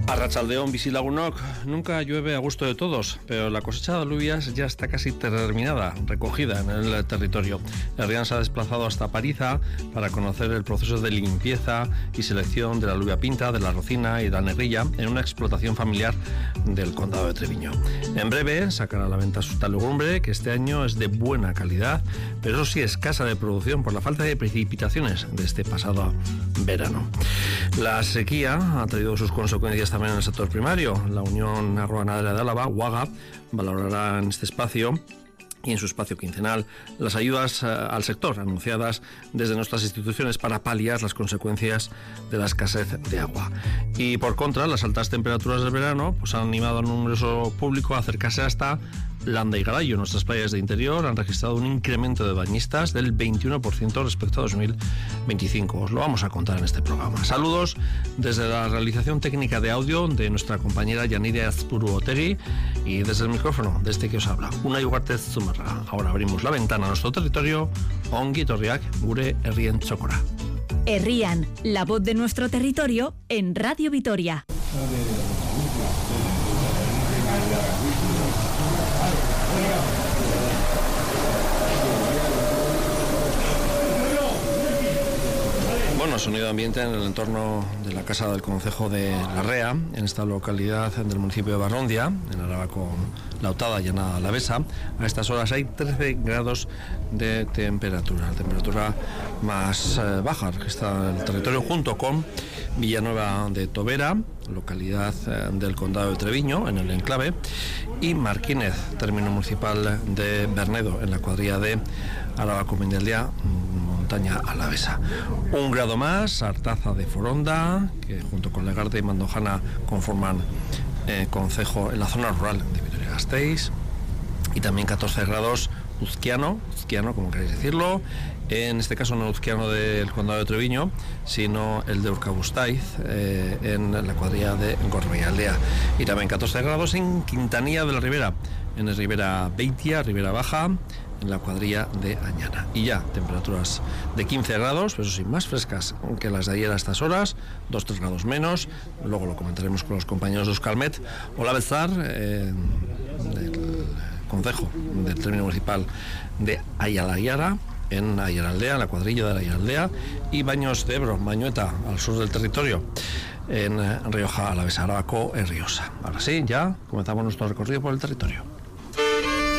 Arratsaldeón, bizilagunok. Nunca llueve a gusto de todos, pero la cosecha de alubias ya está casi terminada, recogida en el territorio. Herrián se ha desplazado hasta Pariza para conocer el proceso de limpieza y selección de la alubia pinta, de la rocina y de la negrilla en una explotación familiar del condado de Treviño. En breve sacará a la venta su legumbre, que este año es de buena calidad, pero eso sí, escasa de producción por la falta de precipitaciones de este pasado verano. La sequía ha traído sus consecuencias también en el sector primario. La Unión Agroganadera de Álava, UAGA, valorará en este espacio y en su espacio quincenal las ayudas al sector anunciadas desde nuestras instituciones para paliar las consecuencias de la escasez de agua. Y por contra, las altas temperaturas del verano pues han animado a un numeroso público a acercarse hasta Landa y Garayo. Nuestras playas de interior han registrado un incremento de bañistas del 21% respecto a 2025. Os lo vamos a contar en este programa. Saludos desde la realización técnica de audio de nuestra compañera Yanire Azpuru-Otegi y desde el micrófono de este que os habla, Unai Ugarte Zumarraga. Ahora abrimos la ventana a nuestro territorio. Ongi etorriak gure herrien txokora. Herrian, la voz de nuestro territorio en Radio Vitoria. Bueno, sonido ambiente en el entorno de la Casa del Concejo de Larrea, en esta localidad del municipio de Barrondia, en Araba con Lautada, Llanada Alavesa. A estas horas hay 13 grados de temperatura, la temperatura más baja registrada en el territorio, junto con Villanueva de Tobera, localidad del condado de Treviño, en el enclave, y Marquínez, término municipal de Bernedo, en la cuadrilla de Araba Comendelia, montaña alavesa. Un grado más, Artaza de Foronda, que junto con Legarde y Mandojana conforman concejo en la zona rural de Vitoria-Gasteiz, y también 14 grados Uzquiano, como queréis decirlo, en este caso no Uzquiano del condado de Treviño, sino el de Urkabustaiz, en la cuadrilla de Gorbeialdea, y también 14 grados en Quintanilla de la Ribera, en el Ribera Beitia, Ribera Baja, en la cuadrilla de Añana. Y ya temperaturas de 15 grados, pero eso sí, más frescas que las de ayer a estas horas, 2-3 grados menos. Luego lo comentaremos con los compañeros de Euskalmet. Hola, Bezar, del concejo del término municipal de Ayala, en Ayaraldea, en la cuadrilla de Ayaraldea, y Baños de Ebro, Mañueta, al sur del territorio, en Rioja Alavesa, Arabako, Erriosa. Ahora sí, ya comenzamos nuestro recorrido por el territorio.